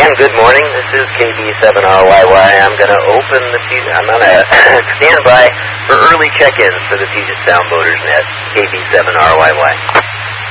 Dan, good morning. This is KB7RYY. I'm going to stand by for early check-ins for the Puget Sound Boaters Nest, KB7RYY.